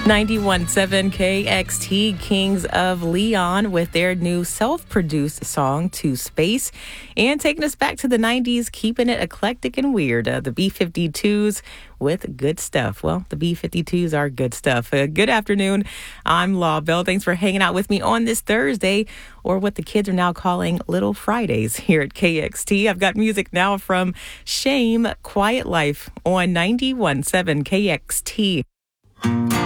91.7 KXT, Kings of Leon, with their new self-produced song, To Space. And taking us back to the 90s, keeping it eclectic and weird. The B-52s with good stuff. Well, the B-52s are good stuff. Good afternoon. I'm Law Bell. Thanks for hanging out with me on this Thursday, or what the kids are now calling Little Fridays here at KXT. I've got music now from Shame, Quiet Life on 91.7 KXT.